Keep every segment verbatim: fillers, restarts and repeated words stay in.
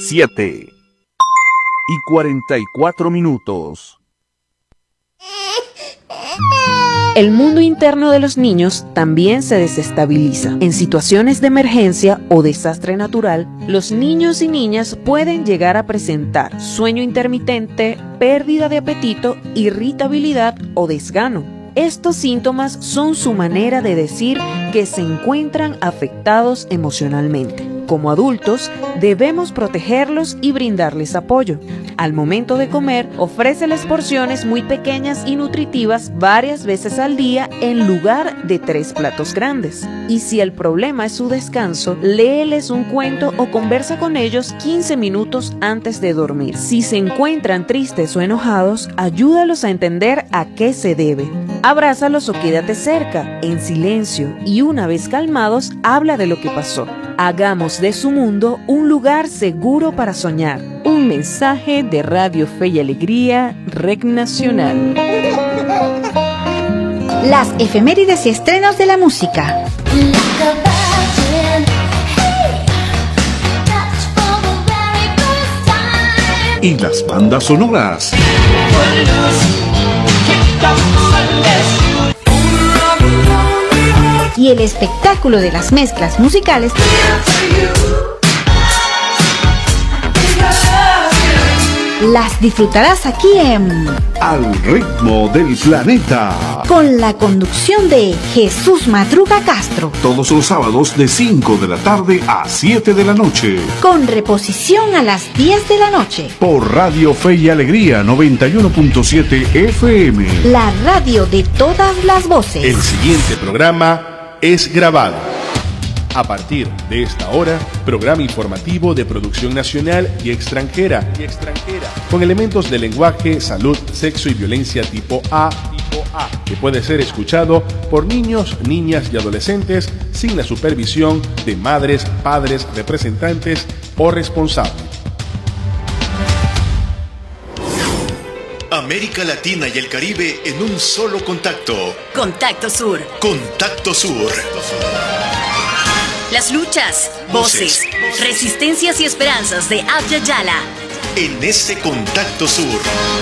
siete y cuarenta y cuatro minutos. El mundo interno de los niños también se desestabiliza. En situaciones de emergencia o desastre natural, los niños y niñas pueden llegar a presentar sueño intermitente, pérdida de apetito, irritabilidad o desgano. Estos síntomas son su manera de decir que se encuentran afectados emocionalmente. Como adultos, debemos protegerlos y brindarles apoyo. Al momento de comer, ofréceles porciones muy pequeñas y nutritivas varias veces al día en lugar de tres platos grandes. Y si el problema es su descanso, léeles un cuento o conversa con ellos quince minutos antes de dormir. Si se encuentran tristes o enojados, ayúdalos a entender a qué se debe. Abrázalos o quédate cerca, en silencio, y una vez calmados, habla de lo que pasó. Hagamos de su mundo un lugar seguro para soñar. Un mensaje de Radio Fe y Alegría, Red Nacional. Las efemérides y estrenos de la música. Y las bandas sonoras. Y el espectáculo de las mezclas musicales las disfrutarás aquí en Al Ritmo del Planeta, con la conducción de Jesús Madruga Castro, todos los sábados de cinco de la tarde a siete de la noche, con reposición a las diez de la noche, por Radio Fe y Alegría noventa y uno punto siete F M, la radio de todas las voces. El siguiente programa es grabado. A partir de esta hora, programa informativo de producción nacional y extranjera, y extranjera, con elementos de lenguaje, salud, sexo y violencia tipo A, tipo A, que puede ser escuchado por niños, niñas y adolescentes sin la supervisión de madres, padres, representantes o responsables. América Latina y el Caribe en un solo contacto. Contacto Sur. Contacto Sur. Las luchas, voces, voces, resistencias y esperanzas de Abya Yala. En este Contacto Sur.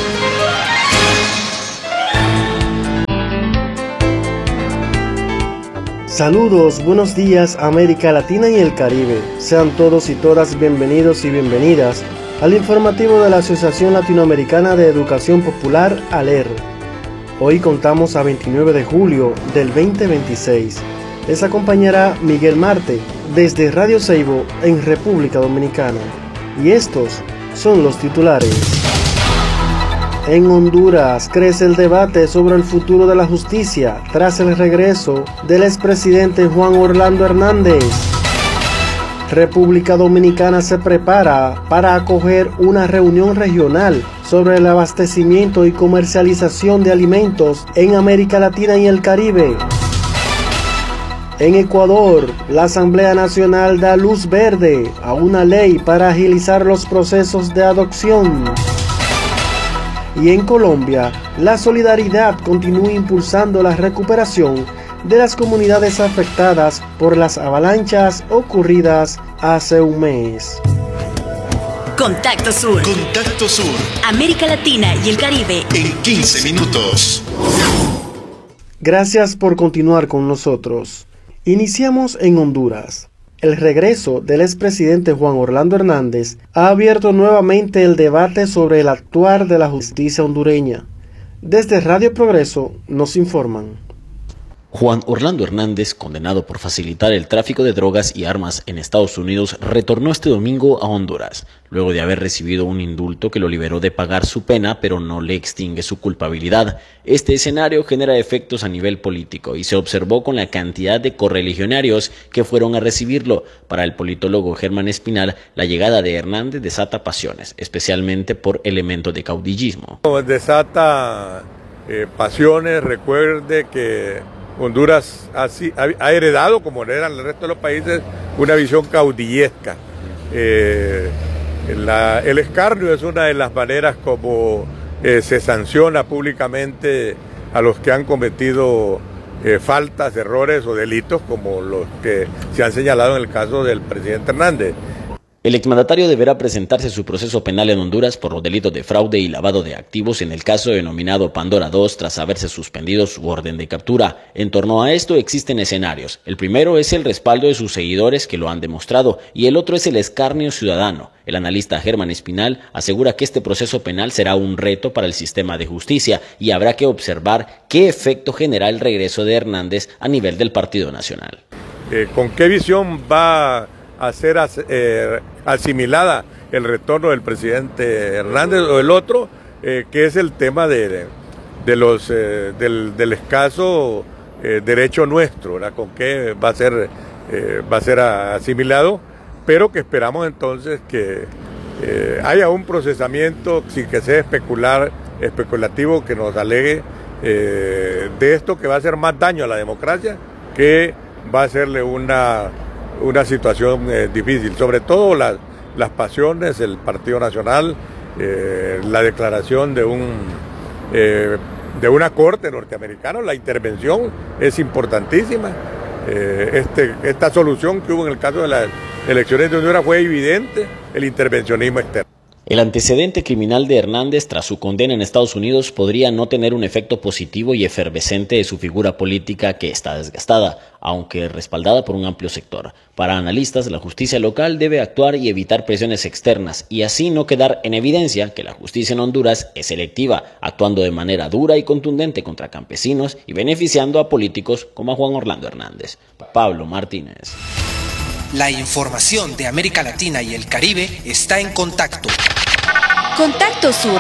Saludos, buenos días América Latina y el Caribe. Sean todos y todas bienvenidos y bienvenidas al informativo de la Asociación Latinoamericana de Educación Popular, ALER. Hoy contamos a veintinueve de julio del veinte veintiséis. Les acompañará Miguel Marte desde Radio Seibo en República Dominicana. Y estos son los titulares. En Honduras crece el debate sobre el futuro de la justicia tras el regreso del expresidente Juan Orlando Hernández. República Dominicana se prepara para acoger una reunión regional sobre el abastecimiento y comercialización de alimentos en América Latina y el Caribe. En Ecuador, la Asamblea Nacional da luz verde a una ley para agilizar los procesos de adopción. Y en Colombia, la solidaridad continúa impulsando la recuperación de las comunidades afectadas por las avalanchas ocurridas hace un mes. Contacto Sur. Contacto Sur. América Latina y el Caribe. En quince minutos. Gracias por continuar con nosotros. Iniciamos en Honduras. El regreso del expresidente Juan Orlando Hernández ha abierto nuevamente el debate sobre el actuar de la justicia hondureña. Desde Radio Progreso nos informan. Juan Orlando Hernández, condenado por facilitar el tráfico de drogas y armas en Estados Unidos, retornó este domingo a Honduras, luego de haber recibido un indulto que lo liberó de pagar su pena, pero no le extingue su culpabilidad. Este escenario genera efectos a nivel político y se observó con la cantidad de correligionarios que fueron a recibirlo. Para el politólogo Germán Espinal, la llegada de Hernández desata pasiones, especialmente por elementos de caudillismo. Desata eh, pasiones, recuerde que Honduras ha, ha heredado, como heredan el resto de los países, una visión caudillesca. Eh, la, el escarnio es una de las maneras como eh, se sanciona públicamente a los que han cometido eh, faltas, errores o delitos, como los que se han señalado en el caso del presidente Hernández. El exmandatario deberá presentarse su proceso penal en Honduras por los delitos de fraude y lavado de activos en el caso denominado Pandora dos tras haberse suspendido su orden de captura. En torno a esto existen escenarios. El primero es el respaldo de sus seguidores que lo han demostrado y el otro es el escarnio ciudadano. El analista Germán Espinal asegura que este proceso penal será un reto para el sistema de justicia y habrá que observar qué efecto genera el regreso de Hernández a nivel del Partido Nacional. Eh, ¿Con qué visión va a ser eh, asimilada el retorno del presidente Hernández o el otro, eh, que es el tema de, de los, eh, del, del escaso eh, derecho nuestro, ¿verdad? ¿Con qué va a ser, eh, va a ser asimilado? Pero que esperamos entonces que eh, haya un procesamiento sin que sea especular, especulativo, que nos alegue eh, de esto que va a hacer más daño a la democracia, que va a hacerle una, una situación eh, difícil, sobre todo las, las pasiones, el Partido Nacional, eh, la declaración de, un, eh, de una corte norteamericana, la intervención es importantísima. Eh, este, esta solución que hubo en el caso de las elecciones de Honduras fue evidente, el intervencionismo externo. El antecedente criminal de Hernández tras su condena en Estados Unidos podría no tener un efecto positivo y efervescente de su figura política que está desgastada, aunque respaldada por un amplio sector. Para analistas, la justicia local debe actuar y evitar presiones externas y así no quedar en evidencia que la justicia en Honduras es selectiva, actuando de manera dura y contundente contra campesinos y beneficiando a políticos como a Juan Orlando Hernández. Pablo Martínez. La información de América Latina y el Caribe está en Contacto. Contacto Sur.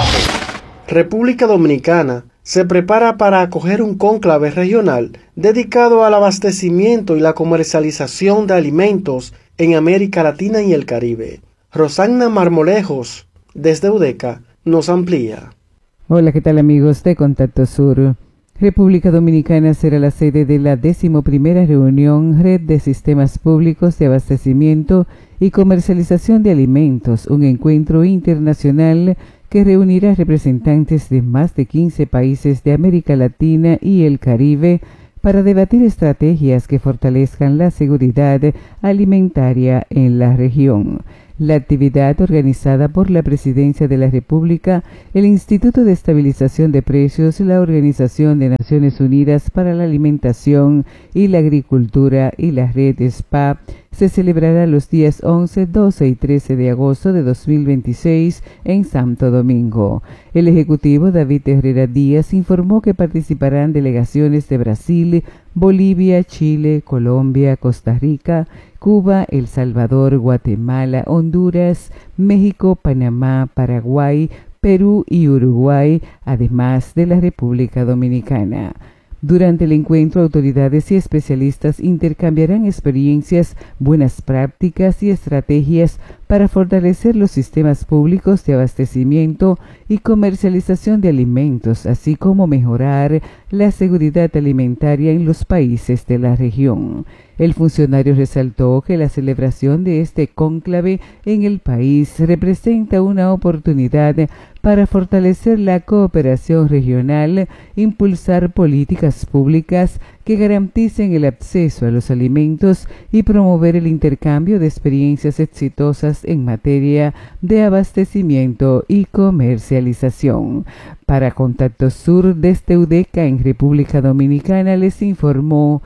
República Dominicana se prepara para acoger un cónclave regional dedicado al abastecimiento y la comercialización de alimentos en América Latina y el Caribe. Rosana Marmolejos, desde UDECA, nos amplía. Hola, ¿qué tal amigos de Contacto Sur? República Dominicana será la sede de la decimoprimera reunión Red de Sistemas Públicos de Abastecimiento y Comercialización de Alimentos, un encuentro internacional que reunirá representantes de más de quince países de América Latina y el Caribe para debatir estrategias que fortalezcan la seguridad alimentaria en la región. La actividad, organizada por la Presidencia de la República, el Instituto de Estabilización de Precios, la Organización de Naciones Unidas para la Alimentación y la Agricultura y la Red S P A, se celebrará los días once, doce y trece de agosto de dos mil veintiséis en Santo Domingo. El Ejecutivo David Herrera Díaz informó que participarán delegaciones de Brasil, Bolivia, Chile, Colombia, Costa Rica, Cuba, El Salvador, Guatemala, Honduras, México, Panamá, Paraguay, Perú y Uruguay, además de la República Dominicana. Durante el encuentro, autoridades y especialistas intercambiarán experiencias, buenas prácticas y estrategias para fortalecer los sistemas públicos de abastecimiento y comercialización de alimentos, así como mejorar la seguridad alimentaria en los países de la región. El funcionario resaltó que la celebración de este cónclave en el país representa una oportunidad para fortalecer la cooperación regional, impulsar políticas públicas que garanticen el acceso a los alimentos y promover el intercambio de experiencias exitosas en materia de abastecimiento y comercialización. Para Contacto Sur desde UDECA en República Dominicana les informó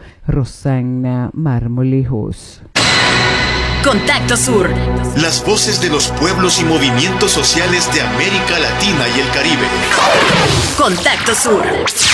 Rosana Marmolejos. Contacto Sur. Las voces de los pueblos y movimientos sociales de América Latina y el Caribe. Contacto Sur.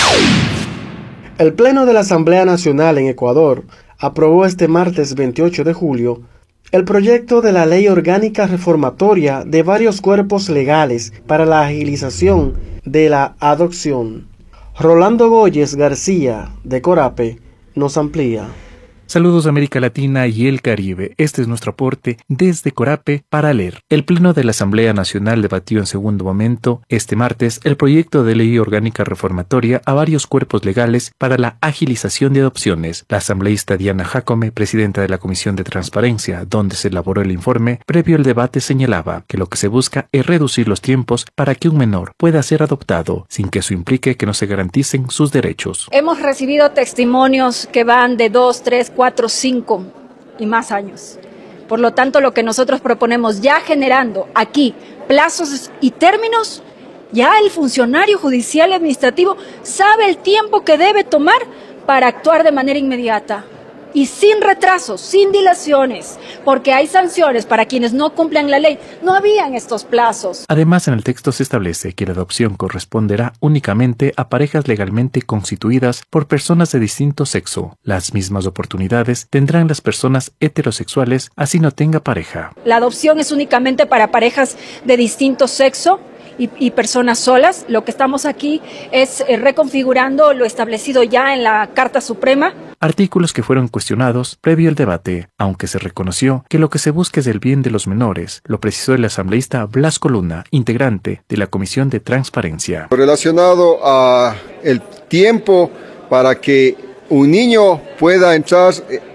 El Pleno de la Asamblea Nacional en Ecuador aprobó este martes veintiocho de julio el proyecto de la Ley Orgánica Reformatoria de varios cuerpos legales para la agilización de la adopción. Rolando Goyes García, de Corape, nos amplía. Saludos América Latina y el Caribe. Este es nuestro aporte desde Corape para leer. El Pleno de la Asamblea Nacional debatió en segundo momento este martes el proyecto de ley orgánica reformatoria a varios cuerpos legales para la agilización de adopciones. La asambleísta Diana Jacome, presidenta de la Comisión de Transparencia, donde se elaboró el informe, previo al debate señalaba que lo que se busca es reducir los tiempos para que un menor pueda ser adoptado, sin que eso implique que no se garanticen sus derechos. Hemos recibido testimonios que van de dos, tres, cuatro, cinco y más años. Por lo tanto, lo que nosotros proponemos, ya generando aquí plazos y términos, ya el funcionario judicial y administrativo sabe el tiempo que debe tomar para actuar de manera inmediata. Y sin retrasos, sin dilaciones, porque hay sanciones para quienes no cumplan la ley. No habían estos plazos. Además, en el texto se establece que la adopción corresponderá únicamente a parejas legalmente constituidas por personas de distinto sexo. Las mismas oportunidades tendrán las personas heterosexuales, así no tenga pareja. La adopción es únicamente para parejas de distinto sexo y, y personas solas. Lo que estamos aquí es eh, reconfigurando lo establecido ya en la Carta Suprema. Artículos que fueron cuestionados previo al debate, aunque se reconoció que lo que se busca es el bien de los menores, lo precisó el asambleísta Blasco Luna, integrante de la Comisión de Transparencia. Relacionado a el tiempo para que un niño pueda entrar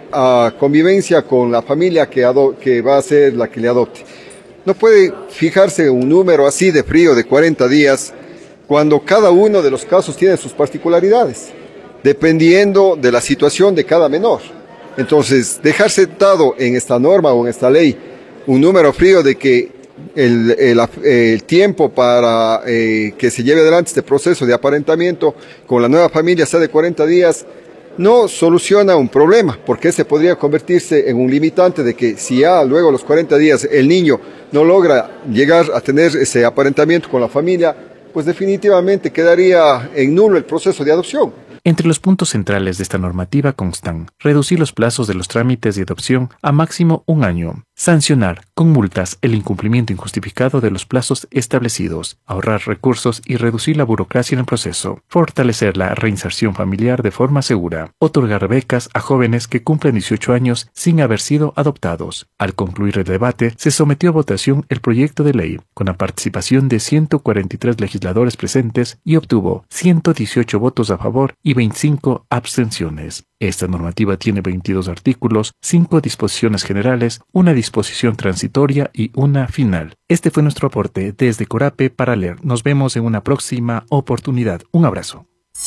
a convivencia con la familia que, que va a ser la que le adopte. No puede fijarse un número así de frío de cuarenta días cuando cada uno de los casos tiene sus particularidades, dependiendo de la situación de cada menor. Entonces, dejar sentado en esta norma o en esta ley un número frío de que el, el, el tiempo para eh, que se lleve adelante este proceso de aparentamiento con la nueva familia sea de cuarenta días, no soluciona un problema, porque ese podría convertirse en un limitante de que si ya luego de los cuarenta días el niño no logra llegar a tener ese aparentamiento con la familia, pues definitivamente quedaría en nulo el proceso de adopción. Entre los puntos centrales de esta normativa constan reducir los plazos de los trámites de adopción a máximo un año, sancionar con multas el incumplimiento injustificado de los plazos establecidos, ahorrar recursos y reducir la burocracia en el proceso, fortalecer la reinserción familiar de forma segura, otorgar becas a jóvenes que cumplen dieciocho años sin haber sido adoptados. Al concluir el debate, se sometió a votación el proyecto de ley, con la participación de ciento cuarenta y tres legisladores presentes y obtuvo ciento dieciocho votos a favor y veinticinco abstenciones. Esta normativa tiene veintidós artículos, cinco disposiciones generales, una disposición transitoria y una final. Este fue nuestro aporte desde Corape para leer. Nos vemos en una próxima oportunidad. Un abrazo.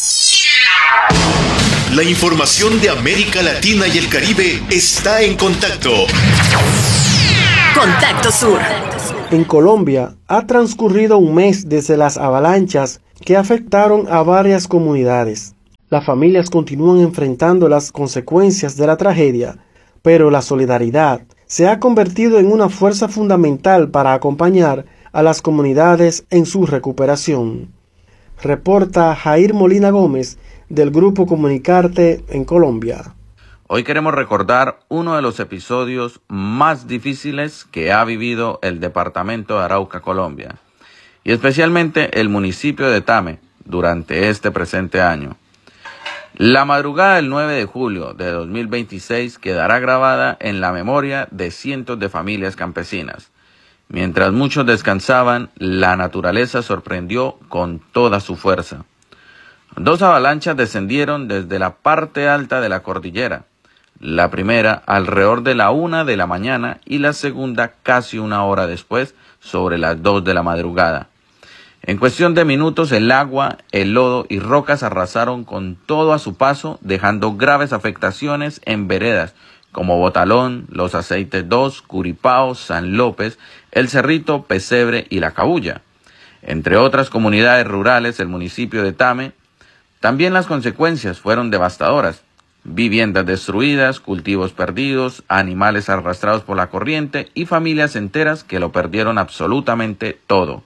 La información de América Latina y el Caribe está en contacto. Contacto Sur. En Colombia ha transcurrido un mes desde las avalanchas que afectaron a varias comunidades. Las familias continúan enfrentando las consecuencias de la tragedia, pero la solidaridad se ha convertido en una fuerza fundamental para acompañar a las comunidades en su recuperación. Reporta Jair Molina Gómez del Grupo Comunicarte en Colombia. Hoy queremos recordar uno de los episodios más difíciles que ha vivido el departamento de Arauca, Colombia, y especialmente el municipio de Tame durante este presente año. La madrugada del nueve de julio de dos mil veintiséis quedará grabada en la memoria de cientos de familias campesinas. Mientras muchos descansaban, la naturaleza sorprendió con toda su fuerza. Dos avalanchas descendieron desde la parte alta de la cordillera. La primera alrededor de la una de la mañana y la segunda casi una hora después, sobre las dos de la madrugada. En cuestión de minutos, el agua, el lodo y rocas arrasaron con todo a su paso, dejando graves afectaciones en veredas como Botalón, Los Aceites dos, Curipao, San López, El Cerrito, Pesebre y La Cabulla. Entre otras comunidades rurales del municipio de Tame, también las consecuencias fueron devastadoras. Viviendas destruidas, cultivos perdidos, animales arrastrados por la corriente y familias enteras que lo perdieron absolutamente todo.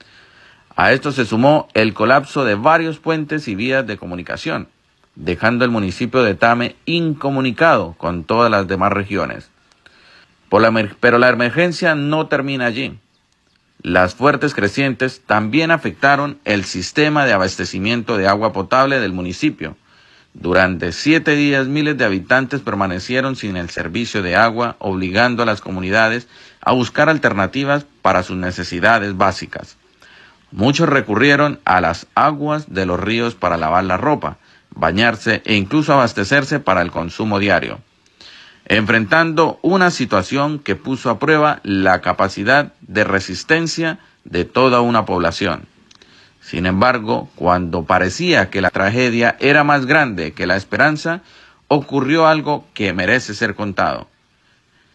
A esto se sumó el colapso de varios puentes y vías de comunicación, dejando el municipio de Tame incomunicado con todas las demás regiones. Por la, pero la emergencia no termina allí. Las fuertes crecientes también afectaron el sistema de abastecimiento de agua potable del municipio. Durante siete días miles de habitantes permanecieron sin el servicio de agua, obligando a las comunidades a buscar alternativas para sus necesidades básicas. Muchos recurrieron a las aguas de los ríos para lavar la ropa, bañarse e incluso abastecerse para el consumo diario, enfrentando una situación que puso a prueba la capacidad de resistencia de toda una población. Sin embargo, cuando parecía que la tragedia era más grande que la esperanza, ocurrió algo que merece ser contado.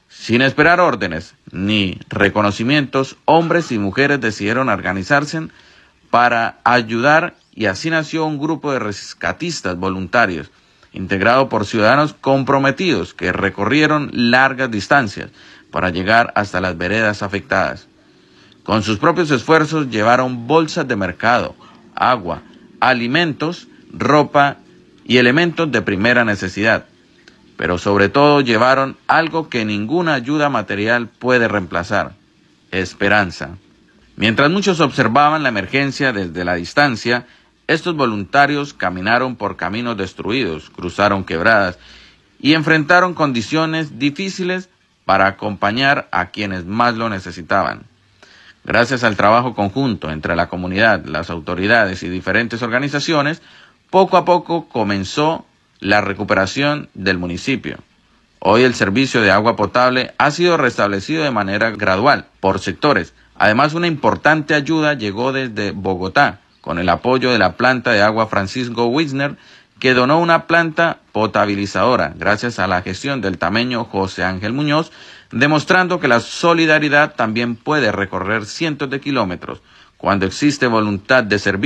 Sin esperar órdenes ni reconocimientos, hombres y mujeres decidieron organizarse para ayudar y así nació un grupo de rescatistas voluntarios, integrado por ciudadanos comprometidos que recorrieron largas distancias para llegar hasta las veredas afectadas. Con sus propios esfuerzos llevaron bolsas de mercado, agua, alimentos, ropa y elementos de primera necesidad. Pero sobre todo llevaron algo que ninguna ayuda material puede reemplazar: esperanza. Mientras muchos observaban la emergencia desde la distancia, estos voluntarios caminaron por caminos destruidos, cruzaron quebradas y enfrentaron condiciones difíciles para acompañar a quienes más lo necesitaban. Gracias al trabajo conjunto entre la comunidad, las autoridades y diferentes organizaciones, poco a poco comenzó la recuperación del municipio. Hoy el servicio de agua potable ha sido restablecido de manera gradual, por sectores. Además, una importante ayuda llegó desde Bogotá, con el apoyo de la planta de agua Francisco Wisner, que donó una planta potabilizadora, gracias a la gestión del tameño José Ángel Muñoz, demostrando que la solidaridad también puede recorrer cientos de kilómetros cuando existe voluntad de servir.